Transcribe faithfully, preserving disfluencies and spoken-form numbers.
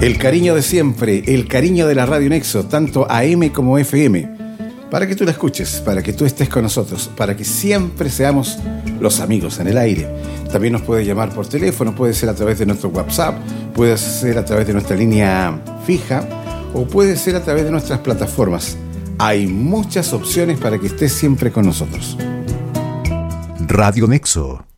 El cariño de siempre, el cariño de la Radio Nexo, tanto A M como F M, para que tú la escuches, para que tú estés con nosotros, para que siempre seamos los amigos en el aire. También nos puedes llamar por teléfono, puede ser a través de nuestro WhatsApp, puede ser a través de nuestra línea fija o puede ser a través de nuestras plataformas. Hay muchas opciones para que estés siempre con nosotros. Radio Nexo.